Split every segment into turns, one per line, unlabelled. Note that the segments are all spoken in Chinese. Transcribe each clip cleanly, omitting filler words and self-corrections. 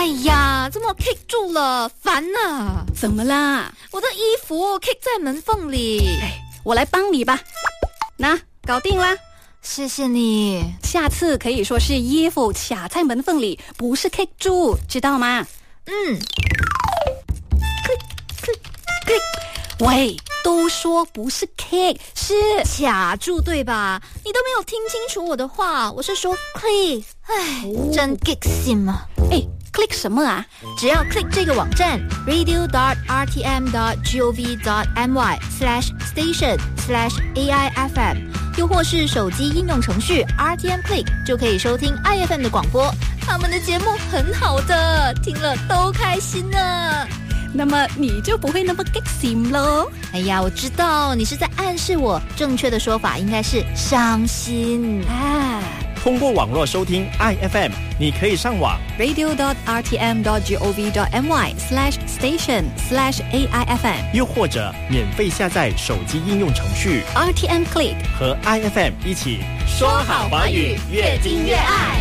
哎呀，怎么 kick 住了？烦啊！
怎么啦？
我的衣服 kick 在门缝里。
我来帮你吧。那搞定啦。
谢谢你。
下次可以说是衣服卡在门缝里，不是 kick 住，知道吗？喂，都说不是 kick， 是
卡住对吧？你都没有听清楚我的话，我是说 click。真 kick 心啊
！click 什么啊？
只要 click 这个网站 radio.rtm.gov.my/station/AIFM， 又或是手机应用程序 RTM Click， 就可以收听 IFM 的广播。他们的节目很好的，听了都开心呢。
那么你就不会那么 kick 心咯。
哎呀，我知道你是在暗示我，正确的说法应该是伤心啊。
通过网络收听 IFM， 你可以上网
radio.rtm.gov.my/station/AIFM，
又或者免费下载手机应用程序
RTM Click，
和 IFM 一起说好华语，越听越爱。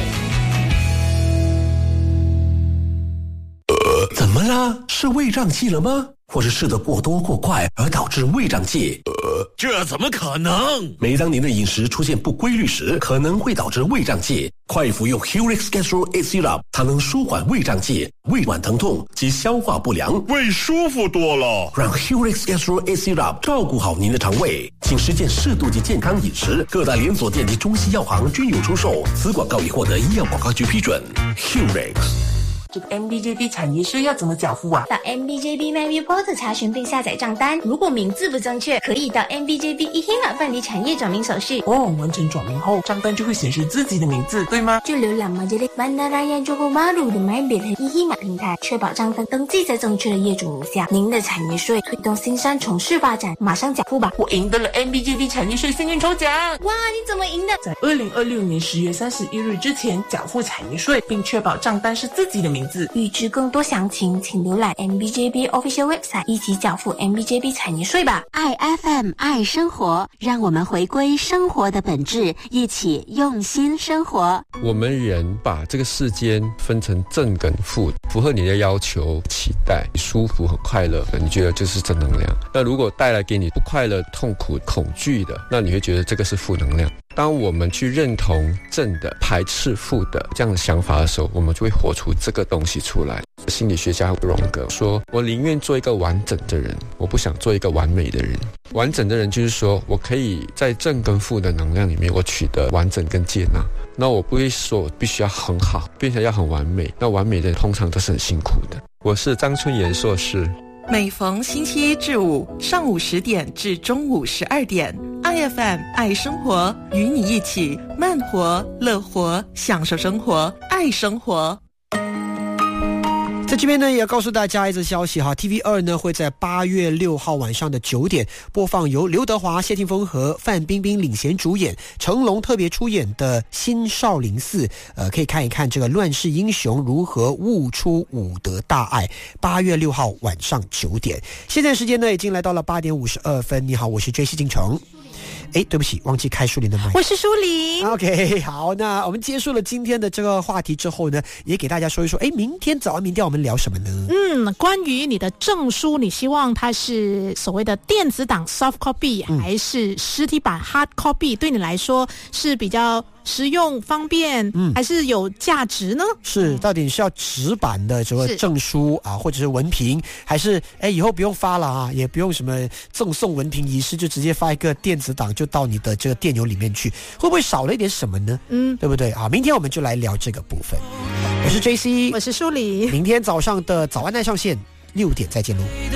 怎么啦？是胃胀气了吗？或是吃得过多过快而导致胃胀气？
这怎么可能？
每当您的饮食出现不规律时，可能会导致胃胀气。快服用 Hurix Gastro A Syrup， 它能舒缓胃胀气、胃脘疼痛及消化不良，
胃舒服多了。
让 Hurix Gastro A Syrup 照顾好您的肠胃，请实践适度及健康饮食。各大连锁店及中西药行均有出售。此广告已获得医药广告局批准。Hurix。
这个 MBJB 产业税要怎么缴付啊？
到 MBJB MyView Portal 查询并下载账单，如果名字不正确，可以到 MBJB eHima 办理产业转名手续。
完成转名后，账单就会显示自己的名字，对吗？
就浏览 Majelis Bandaraya Johor Bahru 的 MyBit 和 eHima 平台，确保账单登记在正确的业主名下。您的产业税推动新山城市发展，马上缴付吧！
我赢得了 MBJB 产业税幸运抽奖！
哇，你怎么赢的？
在2026年10月31日之前缴付产业税，并确保账单是自己的名字。
预知更多详情，请浏览 MBJB Official Website， 一起缴付 MBJB 产业税吧。
爱 FM 爱生活，让我们回归生活的本质，一起用心生活。
我们人把这个世间分成正跟负，符合你的要求、期待、舒服和快乐的，你觉得就是正能量。那如果带来给你不快乐、痛苦、恐惧的，那你会觉得这个是负能量。当我们去认同正的、排斥负的这样的想法的时候，我们就会活出这个东西出来。心理学家荣格说，我宁愿做一个完整的人，我不想做一个完美的人。完整的人就是说，我可以在正跟负的能量里面，我取得完整跟接纳。那我不会说我必须要很好，并且要很完美。那完美的人通常都是很辛苦的。我是张春炎硕士。
每逢星期一至五上午10点至中午12点，IFM 爱生活，与你一起慢活、乐活，享受生活，爱生活。
在这边呢，也要告诉大家一则消息哈 ，TV2 呢会在8月6号晚上的9点播放由刘德华、谢霆锋和范冰冰领衔主演，成龙特别出演的《新少林寺》，可以看一看这个乱世英雄如何悟出武德大爱。8月6号晚上9点，现在时间呢已经来到了8点52分。你好，我是 JC 金城。对不起，忘记开淑玲的麦。
我是淑玲。
OK， 好，那我们结束了今天的这个话题之后呢，也给大家说一说，明天早安民调我们聊什么呢？
关于你的证书，你希望它是所谓的电子档 soft copy，还是实体版 hard copy？对你来说是比较实用方便，还是有价值呢？
是，到底是要纸版的这个证书啊，或者是文凭，还是以后不用发了啊，也不用什么赠送文凭仪式，就直接发一个电子档就到你的这个电邮里面去，会不会少了一点什么呢？对不对啊？明天我们就来聊这个部分。我是 JC，
我是淑玲。
明天早上的早安爱上线6点再见喽。